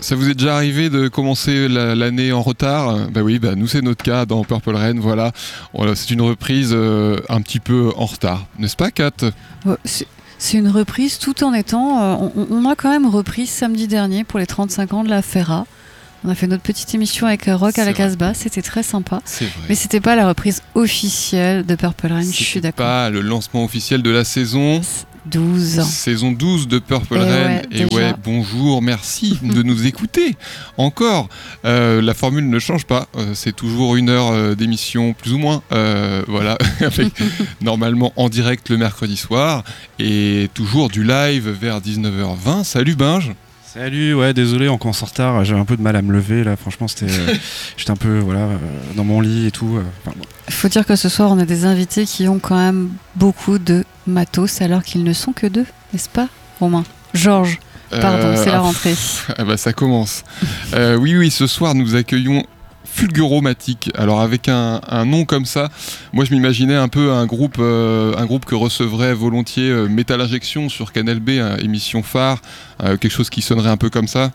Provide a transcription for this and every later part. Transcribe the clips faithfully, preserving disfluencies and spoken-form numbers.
Ça vous est déjà arrivé de commencer la, l'année en retard ? Bah oui, bah nous c'est notre cas dans Purple Rain, voilà. C'est une reprise euh, un petit peu en retard, n'est-ce pas Kat ? Ouais, c'est, c'est une reprise tout en étant... Euh, on, on a quand même repris samedi dernier pour les trente-cinq ans de la Ferra. On a fait notre petite émission avec Rock c'est à la vrai. Casbah, c'était très sympa. C'est vrai. Mais c'était pas la reprise officielle de Purple Rain, je suis d'accord. C'était pas le lancement officiel de la saison douze. Saison douze de Purple et Rain. Ouais, et déjà. ouais, bonjour, merci de nous écouter. Encore, euh, la formule ne change pas. Euh, c'est toujours une heure euh, d'émission, plus ou moins. Euh, voilà, avec normalement en direct le mercredi soir. Et toujours du live vers dix-neuf heures vingt. Salut Binge. Salut, ouais, désolé, on commence en retard, j'avais un peu de mal à me lever là, franchement c'était, euh, j'étais un peu voilà, euh, dans mon lit et tout. Euh, enfin, bon. Faut dire que ce soir on a des invités qui ont quand même beaucoup de matos alors qu'ils ne sont que deux, n'est-ce pas Romain ? Georges, pardon, euh, c'est la rentrée. Ah bah ça commence. euh, oui, oui, ce soir nous accueillons Fulguromatic. Alors avec un, un nom comme ça, moi je m'imaginais un peu un groupe, euh, un groupe que recevrait volontiers euh, Metal Injection sur Canal B, hein, émission phare, euh, quelque chose qui sonnerait un peu comme ça.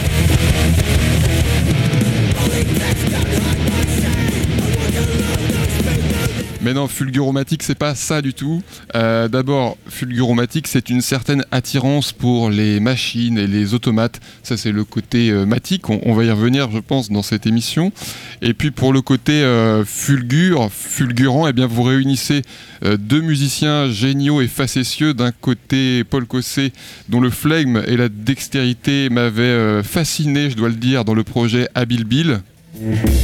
Mais non, Fulguromatic, c'est pas ça du tout. Euh, d'abord, Fulguromatic, c'est une certaine attirance pour les machines et les automates. Ça, c'est le côté euh, matic. On, on va y revenir, je pense, dans cette émission. Et puis, pour le côté euh, fulgure, fulgurant, eh bien, vous réunissez euh, deux musiciens géniaux et facétieux. D'un côté, Paul Cossé, dont le flegme et la dextérité m'avaient euh, fasciné, je dois le dire, dans le projet Habil Bill.